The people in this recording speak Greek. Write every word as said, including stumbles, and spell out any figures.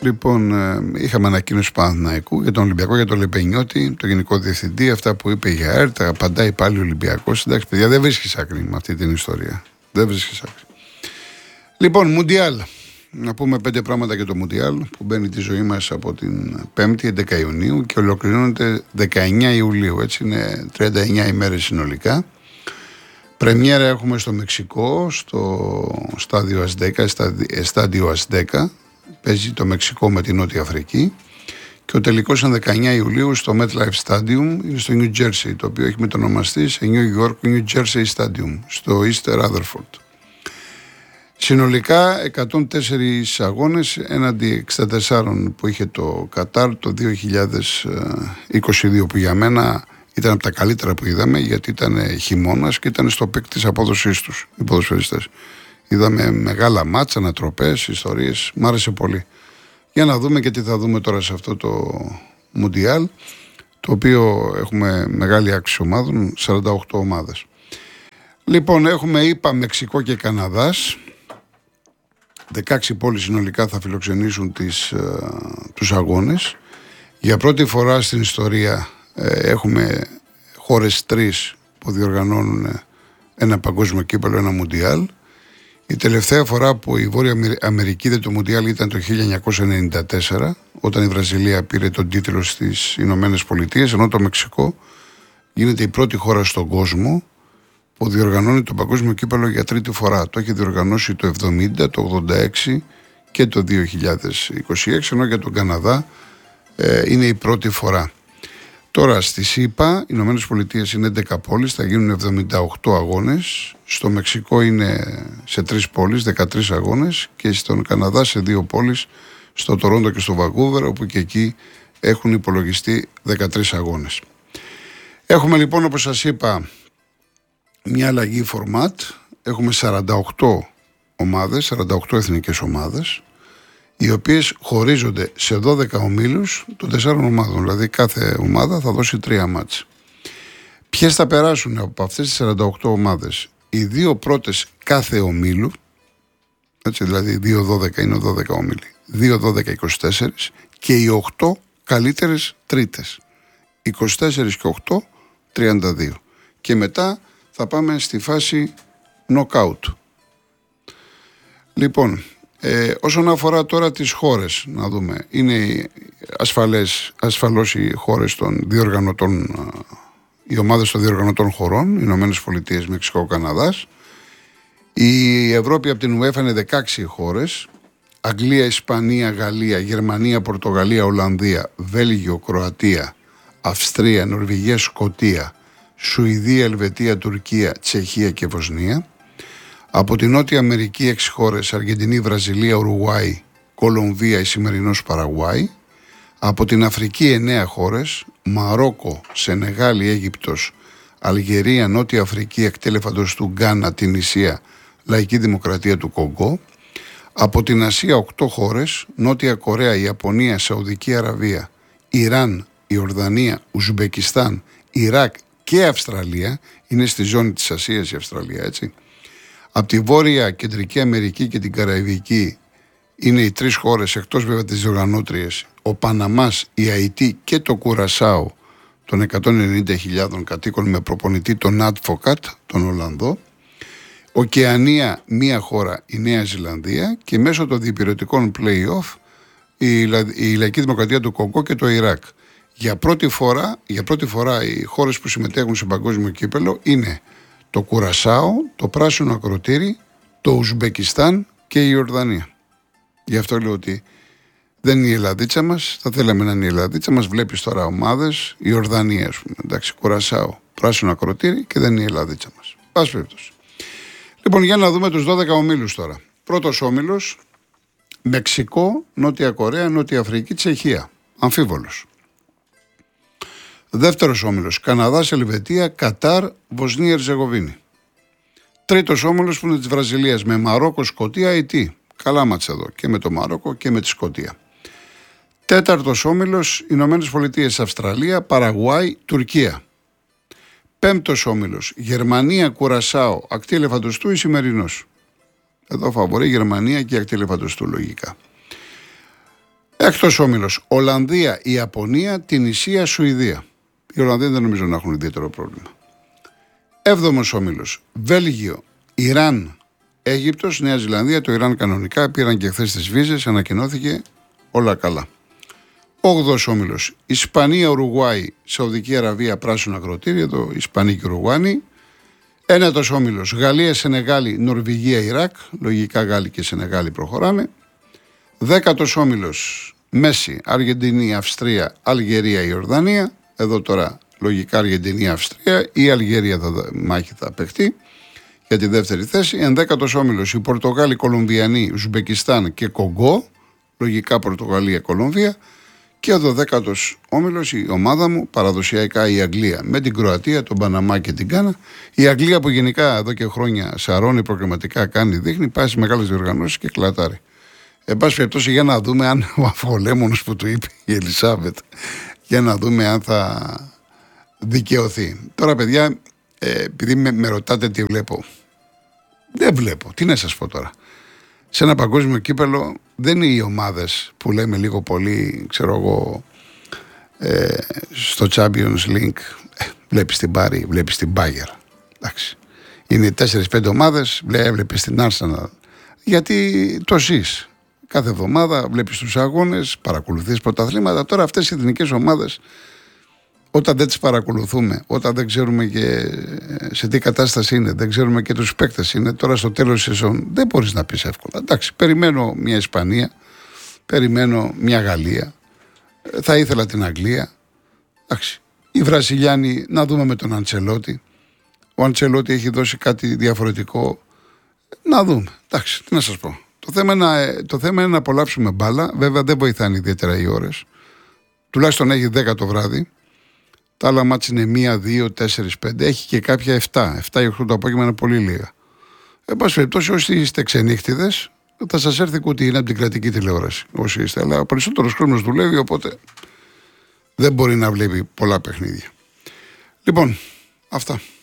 Λοιπόν, είχαμε ανακοίνωση Παναθηναϊκού για τον Ολυμπιακό, για τον Λεπενιώτη, τον Γενικό Διευθυντή. Αυτά που είπε για ΕΡΤ, απαντάει πάλι ο Ολυμπιακός. Εντάξει, παιδιά, δεν βρίσκει άκρη με αυτή την ιστορία. Δεν βρίσκει άκρη. Λοιπόν, Μουντιάλ. Να πούμε πέντε πράγματα για το Μουντιάλ που μπαίνει τη ζωή μας από την πέμπτη, έντεκα Ιουνίου και ολοκληρώνεται δεκαεννιά Ιουλίου. Έτσι είναι τριάντα εννιά ημέρες συνολικά. Πρεμιέρα έχουμε στο Μεξικό, στο στάδιο Ασδέκα, στάδιο Ασδέκα. Παίζει το Μεξικό με την Νότια Αφρική. Και ο τελικός είναι δεκαεννιά Ιουλίου στο MetLife Stadium, είναι στο New Jersey, το οποίο έχει μετονομαστεί σε New York New Jersey Stadium, στο East Rutherford. Συνολικά εκατόν τέσσερις αγώνες έναντι εξήντα τέσσερα που είχε το Κατάρ το δύο χιλιάδες είκοσι δύο, που για μένα ήταν από τα καλύτερα που είδαμε, γιατί ήταν χειμώνας και ήταν στο πικ της απόδοσής τους οι ποδοσφαιριστές. Είδαμε μεγάλα μάτσα, ανατροπές, ιστορίες, μ' άρεσε πολύ. Για να δούμε και τι θα δούμε τώρα σε αυτό το Μουντιάλ, το οποίο έχουμε μεγάλη άξιση ομάδων, σαράντα οκτώ ομάδες. Λοιπόν, έχουμε ΗΠΑ, Μεξικό και Καναδάς. δεκαέξι πόλεις συνολικά θα φιλοξενήσουν τις, ε, τους αγώνες. Για πρώτη φορά στην ιστορία ε, έχουμε χώρες τρεις που διοργανώνουν ένα παγκόσμιο κύπελλο, ένα Μουντιάλ. Η τελευταία φορά που η Βόρεια Αμερική είδε το Μουντιάλ ήταν το χίλια εννιακόσια ενενήντα τέσσερα, όταν η Βραζιλία πήρε τον τίτλο στις Ηνωμένες Πολιτείες, ενώ το Μεξικό γίνεται η πρώτη χώρα στον κόσμο που διοργανώνει το παγκόσμιο κύπελλο για τρίτη φορά. Το έχει διοργανώσει το εβδομήντα, το ογδόντα έξι και το δύο χιλιάδες είκοσι έξι, ενώ για τον Καναδά ε, είναι η πρώτη φορά. Τώρα στις ΗΠΑ, οι Ηνωμένες Πολιτείες είναι έντεκα πόλεις, θα γίνουν εβδομήντα οκτώ αγώνες. Στο Μεξικό είναι σε τρεις πόλεις, δεκατρείς αγώνες, και στον Καναδά σε δύο πόλεις, στο Τορόντο και στο Βανκούβερ, όπου και εκεί έχουν υπολογιστεί δεκατρείς αγώνες. Έχουμε λοιπόν, όπως σας είπα, μια αλλαγή format. Έχουμε σαράντα οκτώ ομάδες, σαράντα οκτώ εθνικές ομάδες, οι οποίες χωρίζονται σε δώδεκα ομίλους των τεσσάρων ομάδων. Δηλαδή κάθε ομάδα θα δώσει τρία μάτς. Ποιες θα περάσουν από αυτές τις σαράντα οκτώ ομάδες? Οι δύο πρώτες κάθε ομίλου, έτσι, δηλαδή δύο δώδεκα είναι δώδεκα ομίλοι, δύο δώδεκα είκοσι τέσσερα, και οι οκτώ καλύτερες τρίτες, είκοσι τέσσερα και οκτώ, τριάντα δύο. Και μετά θα πάμε στη φάση knockout. Λοιπόν, ε, όσον αφορά τώρα τις χώρες, να δούμε, είναι ασφαλές, ασφαλώς οι χώρες των διοργανωτών, οι ομάδες των διοργανωτών χωρών, Ηνωμένες Πολιτείες, Μεξικό, Καναδάς. Η Ευρώπη από την UEFA είναι δεκαέξι χώρες, Αγγλία, Ισπανία, Γαλλία, Γερμανία, Πορτογαλία, Ολλανδία, Βέλγιο, Κροατία, Αυστρία, Νορβηγία, Σκωτία, Σουηδία, Ελβετία, Τουρκία, Τσεχία και Βοσνία. Από την Νότια Αμερική έξι χώρες, Αργεντινή, Βραζιλία, Ουρουγουάη, Κολομβία, η σημερινός Παραγουάη. Από την Αφρική εννέα χώρες, Μαρόκο, Σενεγάλη, Αίγυπτος, Αλγερία, Νότια Αφρική, εκτέλεφαντος του Γκάνα, Τινησία, Λαϊκή Δημοκρατία του Κονγκό. Από την Ασία οκτώ χώρες, Νότια Κορέα, Ιαπωνία, Σαουδική Αραβία, Ιράν, Ιορδανία, Ουσμπεκιστάν, Ιράκ και Αυστραλία. Είναι στη ζώνη της Ασίας η Αυστραλία, έτσι. Από τη Βόρεια Κεντρική Αμερική και την Καραϊβική είναι οι τρεις χώρες, εκτός βέβαια τις διοργανώτριες, ο Παναμάς, η Αϊτή και το Κουρασάο των εκατόν ενενήντα χιλιάδων κατοίκων, με προπονητή τον Advocat, τον Ολλανδό. Οκεανία, μία χώρα, η Νέα Ζηλανδία, και μέσω των διπυρωτικών play-off η, η Λαϊκή Δημοκρατία του Κονγκό και το Ιράκ. Για πρώτη φορά, για πρώτη φορά οι χώρες που συμμετέχουν σε παγκόσμιο κύπελλο είναι το Κουρασάο, το Πράσινο Ακροτήρι, το Ουσμπεκιστάν και η Ιορδανία. Γι' αυτό λέω ότι δεν είναι η Ελλαδίτσα μας, θα θέλαμε να είναι η Ελλαδίτσα μας. Βλέπεις τώρα ομάδες, η Ιορδανία, ας πούμε, εντάξει, Κουρασάο, Πράσινο Ακροτήρι, και δεν είναι η Ελλαδίτσα μας. Πας περιπτώσει. Λοιπόν, για να δούμε τους δώδεκα ομίλους τώρα. Πρώτος όμιλος, Μεξικό, Νότια Κορέα, Νότια Αφρική, Τσεχία. Αμφίβολος. Δεύτερος όμιλος, Καναδάς, Ελβετία, Κατάρ, Βοσνία, Ερζεγοβίνη. Τρίτος όμιλος που είναι της Βραζιλίας, με Μαρόκο, Σκωτία, Αϊτή. Καλά μάτσα εδώ και με το Μαρόκο και με τη Σκωτία. Τέταρτος όμιλος, Ηνωμένες Πολιτείες, Αυστραλία, Παραγουάη, Τουρκία. Πέμπτος όμιλος, Γερμανία, Κουρασάο, ακτή Ελεφαντοστού, Ισημερινός. Εδώ φαβορεί Γερμανία και ακτή Ελεφαντοστού, λογικά. Έκτος όμιλος, Ολλανδία, Ιαπωνία, Τινησία, Σουηδία. Οι Ολλανδοί δεν νομίζω να έχουν ιδιαίτερο πρόβλημα. Έβδομος όμιλος, Βέλγιο, Ιράν, Αίγυπτος, Νέα Ζηλανδία. Το Ιράν κανονικά πήραν και χθες τις βίζες, ανακοινώθηκε όλα καλά. Όγδοος όμιλος, Ισπανία, Ουρουγουάη, Σαουδική Αραβία, πράσινο ακροτήριο, εδώ Ισπανοί και Ουρουγουάνοι. Ένατος όμιλος, Γαλλία, Σενεγάλη, Νορβηγία, Ιράκ. Λογικά Γάλλοι και Σενεγάλοι προχωράνε. Δέκατος όμιλος, Μέση, Αργεντινή, Αυστρία, Αλγερία, Ιορδανία. Εδώ τώρα λογικά Αργεντινή, Αυστρία. Η Αλγερία θα μάχη θα παιχτεί για τη δεύτερη θέση. Ενδέκατος όμιλος, οι Πορτογάλοι, Κολομβιανοί, Ουσμπεκιστάν και Κογκό. Λογικά Πορτογαλία, Κολομβία. Και ο δωδέκατος όμιλος, η ομάδα μου, παραδοσιακά η Αγγλία, με την Κροατία, τον Παναμά και την Γκάνα. Η Αγγλία που γενικά εδώ και χρόνια σαρώνει προκριματικά, κάνει, δείχνει, πάει σε μεγάλες διοργανώσεις και κλατάρει. Εν πάση περιπτώσει, για να δούμε αν ο αφολέμονος που του είπε η Ελισάβετ, για να δούμε αν θα δικαιωθεί. Τώρα, παιδιά, ε, επειδή με, με ρωτάτε τι βλέπω, δεν βλέπω. Τι να σας πω τώρα. Σε ένα παγκόσμιο κύπελο δεν είναι οι ομάδες που λέμε λίγο πολύ, ξέρω εγώ, ε, στο Champions League, ε, βλέπεις την Πάρη, βλέπεις την Bayern. Εντάξει. Είναι τέσσερις πέντε ομάδες, βλέπεις την Arsenal. Γιατί το ζεις. Κάθε εβδομάδα βλέπεις τους αγώνες, παρακολουθείς πρωταθλήματα. Τώρα αυτές οι εθνικές ομάδες, όταν δεν τις παρακολουθούμε, όταν δεν ξέρουμε και σε τι κατάσταση είναι, δεν ξέρουμε και τους παίκτες είναι, τώρα στο τέλος της σεζόν, δεν μπορείς να πεις εύκολα. Εντάξει, περιμένω μια Ισπανία, περιμένω μια Γαλλία, θα ήθελα την Αγγλία. Εντάξει, οι Βραζιλιάνοι, να δούμε με τον Αντσελότη. Ο Αντσελότη έχει δώσει κάτι διαφορετικό. Να δούμε. Εντάξει, τι να σας πω. Το θέμα, είναι, το θέμα είναι να απολαύσουμε μπάλα. Βέβαια δεν βοηθάνε ιδιαίτερα οι ώρες. Τουλάχιστον έχει δέκα το βράδυ. Τα άλλα μάτς είναι μία, δύο, τέσσερις, πέντε. Έχει και κάποια επτά. επτά ή οκτώ το απόγευμα είναι πολύ λίγα. Εν πάση περιπτώσει, όσοι είστε ξενύχτιδες, θα σας έρθει κουτί από την κρατική τηλεόραση. Όσοι είστε. Αλλά ο περισσότερος χρόνος δουλεύει, οπότε δεν μπορεί να βλέπει πολλά παιχνίδια. Λοιπόν, αυτά.